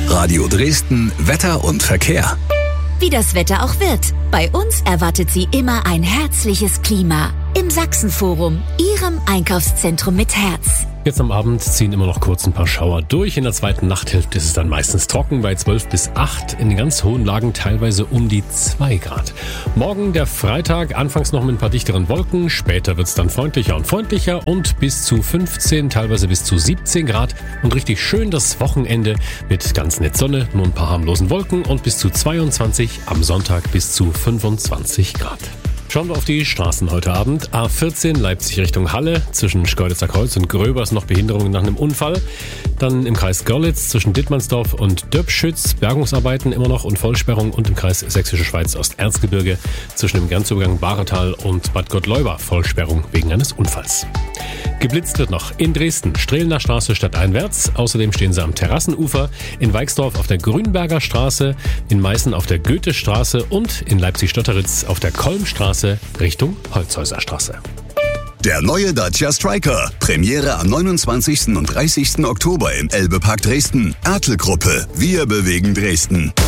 Radio Dresden, Wetter und Verkehr. Wie das Wetter auch wird, bei uns erwartet Sie immer ein herzliches Klima. Im Sachsenforum, Ihrem Einkaufszentrum mit Herz. Jetzt am Abend ziehen immer noch kurz ein paar Schauer durch. In der zweiten Nachthälfte ist es dann meistens trocken bei 12 bis 8. In den ganz hohen Lagen teilweise um die 2 Grad. Morgen der Freitag, anfangs noch mit ein paar dichteren Wolken. Später wird es dann freundlicher und bis zu 15, teilweise bis zu 17 Grad. Und richtig schön das Wochenende mit ganz nett Sonne, nur ein paar harmlosen Wolken und bis zu 22, am Sonntag bis zu 25 Grad. Schauen wir auf die Straßen heute Abend. A14 Leipzig Richtung Halle. Zwischen Schkeuditzer Kreuz und Gröbers noch Behinderungen nach einem Unfall. Dann im Kreis Görlitz zwischen Dittmannsdorf und Döbschütz Bergungsarbeiten immer noch und Vollsperrung. Und im Kreis Sächsische Schweiz Osterzgebirge zwischen dem Grenzübergang Bahretal und Bad Gottleuba Vollsperrung wegen eines Unfalls. Geblitzt wird noch in Dresden, Strehlener Straße stadteinwärts. Außerdem stehen sie am Terrassenufer, in Weixdorf auf der Grünberger Straße, in Meißen auf der Goethestraße und in Leipzig-Stotteritz auf der Kolmstraße Richtung Holzhäuser Straße. Der neue Dacia Stryker. Premiere am 29. und 30. Oktober im Elbe Park Dresden. Ertl Gruppe. Wir bewegen Dresden.